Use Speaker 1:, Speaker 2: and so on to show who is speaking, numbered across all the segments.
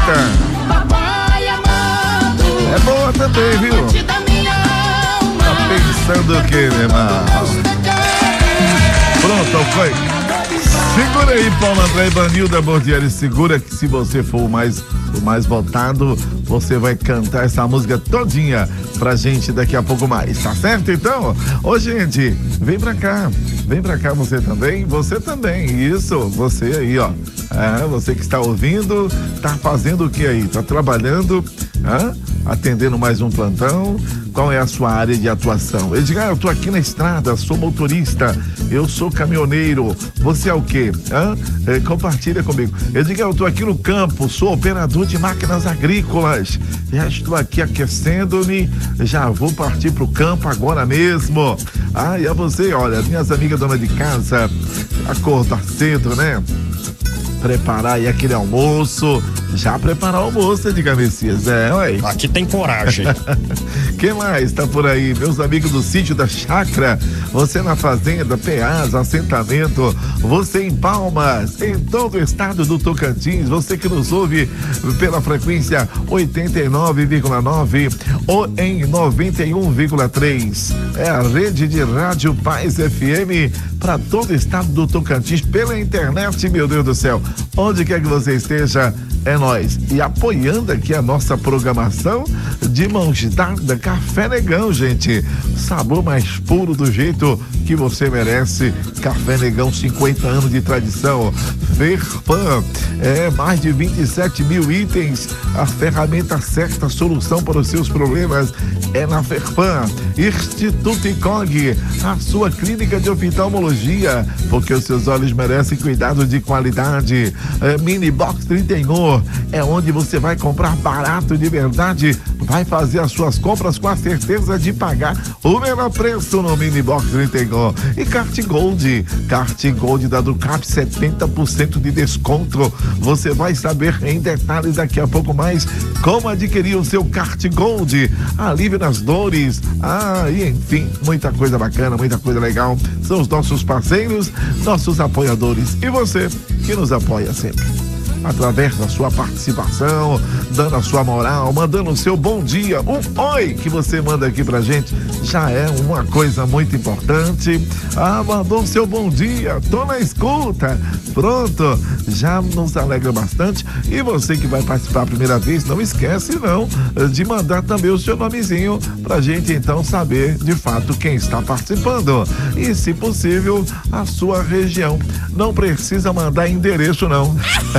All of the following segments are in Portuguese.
Speaker 1: É boa também, viu? Tá pensando o que, meu irmão? Pronto, foi. Segura aí, Paulo André e Vanilda Bordieri. Segura que se você for o mais votado, você vai cantar essa música todinha pra gente daqui a pouco mais, tá certo então? Ô gente, vem pra cá você também, isso, você aí ó, você que está ouvindo, tá fazendo o que aí? Tá trabalhando, atendendo mais um plantão? Qual é a sua área de atuação? Eu digo, eu tô aqui na estrada, sou motorista, eu sou caminhoneiro, você é o quê? Compartilha comigo. Eu digo, eu tô aqui no campo, sou operador de máquinas agrícolas, já estou aqui aquecendo-me, já vou partir pro campo agora mesmo. E a você, olha, minhas amigas dona de casa, acordar cedo, né? Preparar aí aquele almoço, já preparar o almoço, diga Messias, ué.
Speaker 2: Aqui tem coragem.
Speaker 1: Quem mais tá por aí? Meus amigos do sítio da chácara, você na fazenda, PAs, assentamento, você em Palmas, em todo o estado do Tocantins, você que nos ouve pela frequência 89,9 ou em 91,3. É a rede de rádio Paz FM para todo o estado do Tocantins, pela internet, meu Deus do céu. Onde quer que você esteja, é nós. E apoiando aqui a nossa programação de mãos dadas, Café Negão, gente. Sabor mais puro do jeito que você merece. Café Negão, 50 anos de tradição. Ferpan, mais de 27 mil itens. A ferramenta certa, a solução para os seus problemas é na Ferpan. Instituto ICOG, a sua clínica de oftalmologia, porque os seus olhos merecem cuidado de qualidade. Mini Box 31 é onde você vai comprar barato de verdade, vai fazer as suas compras com a certeza de pagar o menor preço no Mini Box 31. E Kart Gold da Ducap, 70% de desconto. Você vai saber em detalhes daqui a pouco mais como adquirir o seu Kart Gold, alívio nas dores, e enfim, muita coisa bacana, muita coisa legal. São os nossos parceiros, nossos apoiadores, e você que nos apoia sempre através da sua participação, dando a sua moral, mandando o seu bom dia, um oi que você manda aqui pra gente, já é uma coisa muito importante. Mandou o seu bom dia, tô na escuta, pronto, já nos alegra bastante. E você que vai participar a primeira vez, não esquece não de mandar também o seu nomezinho pra gente então saber de fato quem está participando e, se possível, a sua região. Não precisa mandar endereço não.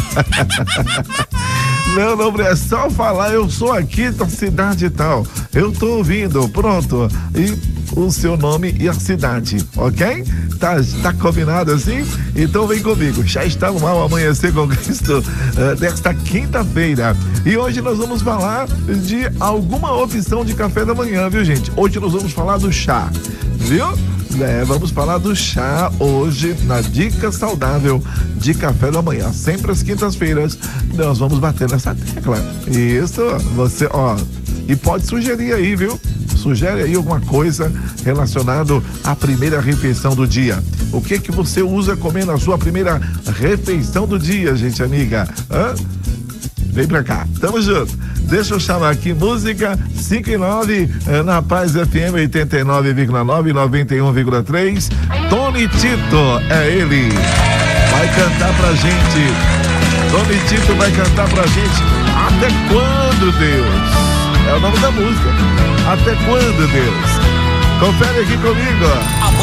Speaker 1: Não, é só falar, eu sou aqui da cidade e tal, eu tô ouvindo, pronto, e o seu nome e a cidade, ok? Tá combinado assim? Então vem comigo, já está no Ao Amanhecer com Cristo desta quinta-feira, e hoje nós vamos falar de alguma opção de café da manhã, viu gente? Hoje nós vamos falar do chá, viu? Vamos falar do chá hoje na Dica Saudável de Café da Manhã. Sempre às quintas-feiras nós vamos bater nessa tecla. Isso, você, e pode sugerir aí, viu? Sugere aí alguma coisa relacionado à primeira refeição do dia. O que você usa comer na sua primeira refeição do dia, gente amiga? Vem pra cá, tamo junto. Deixa eu chamar aqui, música 5 e 9 na Paz FM 89,9 91,3. Tony Tito, é ele. Vai cantar pra gente. Tony Tito vai cantar pra gente. Até quando, Deus? É o nome da música. Até quando, Deus? Confere aqui comigo.